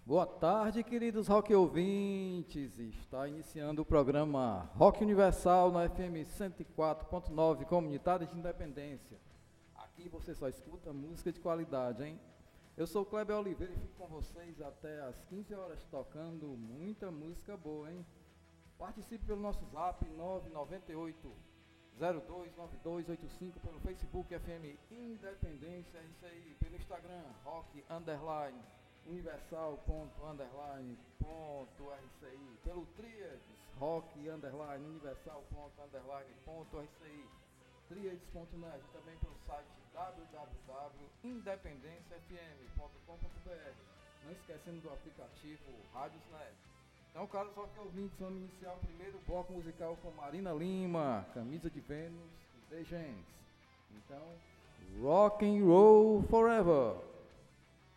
Boa tarde, queridos rock ouvintes. Está iniciando o programa Rock Universal na FM 104.9, Comunitária de Independência. Aqui você só escuta música de qualidade, hein? Eu sou o Kleber Oliveira e fico com vocês até às 15 horas tocando muita música boa, hein? Participe pelo nosso zap 998 029285, pelo Facebook FM Independência, é isso aí, pelo Instagram rock underline universal.underline.rci, pelo Triades rock underline universal.underline.rci, triades.net, também pelo site www.independenciafm.com.br, não esquecendo do aplicativo Rádiosnet. Então, caros rock ouvintes, vamos iniciar o primeiro bloco musical com Marina Lima, Camisa de Vênus e The Gens. Então, rock and roll forever!